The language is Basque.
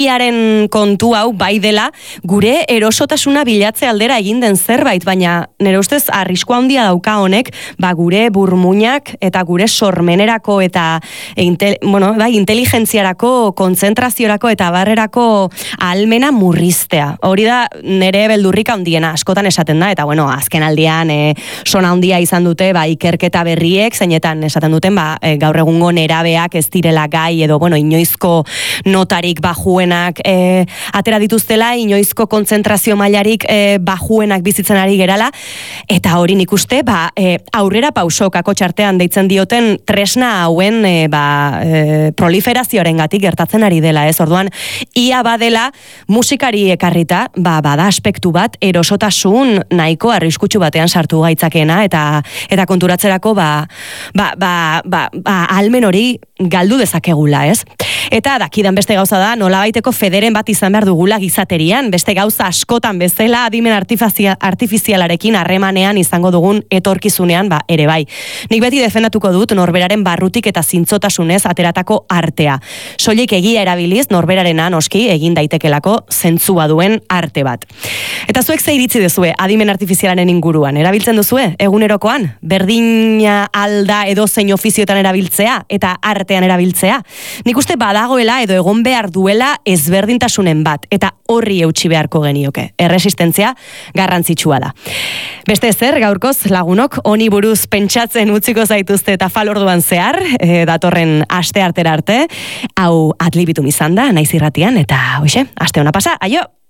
Iaren kontu hau bai dela gure erosotasuna bilatze aldera egin den zerbait, baina nire ustez arrisku handia dauka honek, gure burmuinak eta gure sormenerako eta inteligentziarako, kontzentrazioarako eta barrerako ahalmena murriztea. Hori da nire beldurrik handiena, askotan esaten da, eta azken aldian sona handia izan dute ikerketa berriek, zeinetan esaten duten gaur egungo nerabeak ez direla gai edo inoizko notarik bajuen atera dituztela, inoizko kontzentrazio mailarik bajuenak bizitzen ari gerala, eta hori nik uste aurrera pausokako txartean deitzen dioten tresna hauen proliferazioaren gatik gertatzen ari dela, ez? Orduan, ia badela musikari ekarrita, bada aspektu bat erosotasun nahiko arriskutsu batean sartu gaitzakena, eta konturatzerako ahalmen hori galdu dezakegula, ez? Eta dakidan beste gauza da, nolabaiteko federen bat izan behar dugula gizaterian, beste gauza askotan bezala adimen artifizialarekin harremanean izango dugun etorkizunean, ere bai. Nik beti defendatuko dut norberaren barrutik eta zintzotasunez ateratako artea. Soilik egia erabiliz norberarena noski egin daitekelako zentzua duen arte bat. Eta zuek ze iritzi duzue adimen artifizialaren inguruan, erabiltzen duzue egunerokoan? Berdina alda edo zein ofizioetan erabiltzea eta artean erabiltzea? Nik uste badagoela edo egon behar duela ezberdintasunen bat, eta horri eutsi beharko genioke. Erresistentzia garrantzitsua da. Beste ezer, gaurkoz lagunok, honi buruz pentsatzen utziko zaituzte eta falorduan zehar, datorren aste artera arte, hau Adlibitum izan da, naiz irratian, eta hoxe, aste ona pasa, aio!